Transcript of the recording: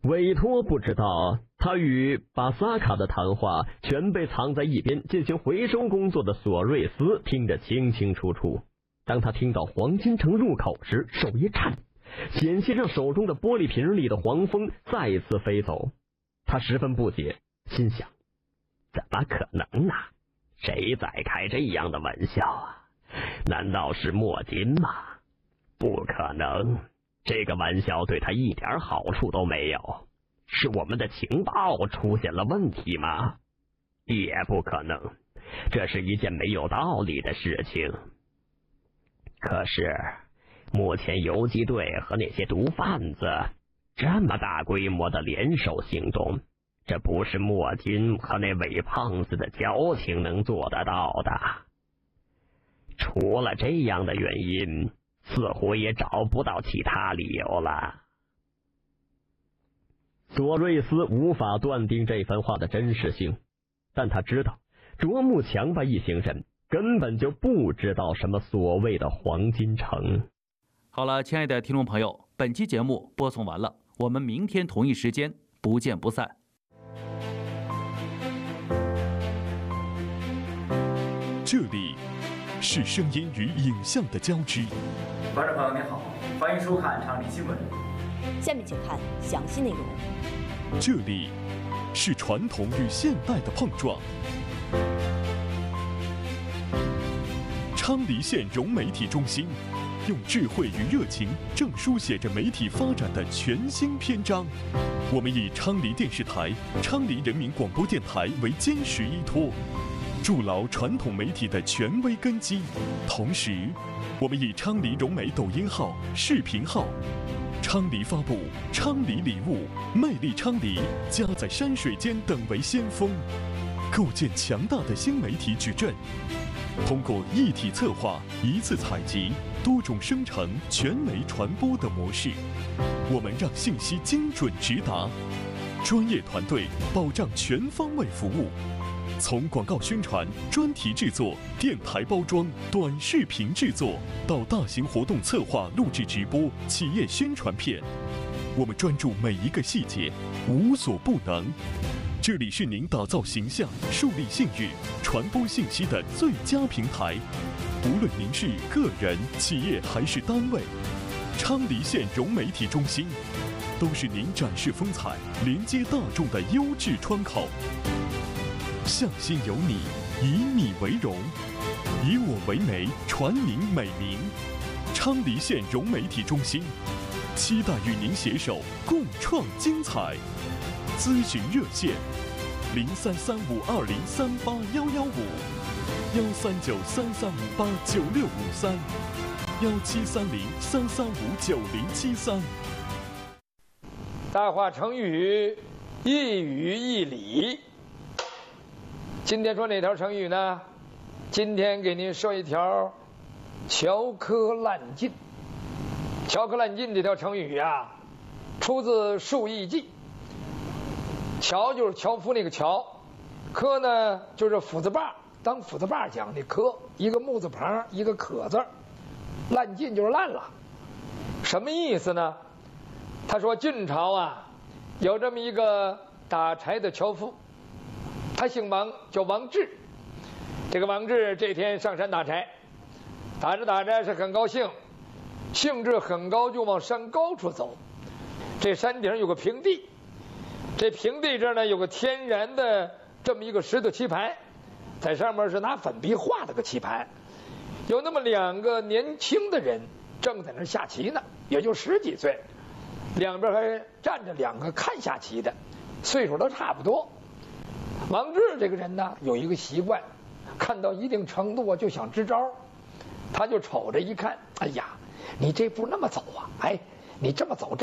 韦托不知道，他与巴萨卡的谈话全被藏在一边进行回收工作的索瑞斯听得清清楚楚。当他听到黄金城入口时，手一颤，险些让手中的玻璃瓶里的黄蜂再次飞走。他十分不解，心想：怎么可能呢？谁在开这样的玩笑啊？难道是莫金吗？不可能，这个玩笑对他一点好处都没有。是我们的情报出现了问题吗？也不可能，这是一件没有道理的事情。可是目前游击队和那些毒贩子这么大规模的联手行动，这不是莫金和那伪胖子的交情能做得到的。除了这样的原因，似乎也找不到其他理由了。索瑞斯无法断定这番话的真实性，但他知道啄木强吧一行人根本就不知道什么所谓的黄金城。 好了，亲爱的听众朋友，本期节目播送完了，我们明天同一时间不见不散。 这里是声音与影像的交织。 观众朋友您好，欢迎收看昌黎新闻。 下面请看详细内容。 这里是传统与现代的碰撞。昌黎县融媒体中心用智慧与热情正书写着媒体发展的全新篇章。我们以昌黎电视台、昌黎人民广播电台为坚实依托，筑牢传统媒体的权威根基。同时，我们以昌黎融媒抖音号、视频号、昌黎发布、昌黎礼物、魅力昌黎、家在山水间等为先锋，构建强大的新媒体矩阵。通过一体策划、一次采集、多种生成、全媒传播的模式，我们让信息精准直达，专业团队保障全方位服务。从广告宣传、专题制作、电台包装、短视频制作，到大型活动策划、录制直播、企业宣传片，我们专注每一个细节，无所不能。这里是您打造形象、树立信誉、传播信息的最佳平台。无论您是个人、企业还是单位，昌黎县融媒体中心都是您展示风采、连接大众的优质窗口。向心有你，以你为荣，以我为媒，传您美名。昌黎县融媒体中心期待与您携手共创精彩。咨询热线：033520381155，1393389653，173033590073。 大话成语，一语一理。今天说哪条成语呢？今天给您说一条乔科烂尽。乔科烂尽这条成语啊，出自《述异记》。樵就是樵夫那个樵，科呢就是斧子把，当斧子把讲的科，一个木字旁，一个可字，烂尽就是烂了。什么意思呢？他说晋朝啊，有这么一个打柴的樵夫，他姓王，叫王志。这个王志这天上山打柴，打着打着是很高兴，兴致很高，就往山高处走。这山顶有个平地，这平地这儿呢有个天然的这么一个石头棋盘，在上面是拿粉笔画了个棋盘，有那么两个年轻的人正在那下棋呢，也就10几岁，两边还站着两个看下棋的，岁数都差不多。王志这个人呢有一个习惯，看到一定程度就想支招，他就瞅着一看，哎呀，你这步那么走啊，哎，你这么走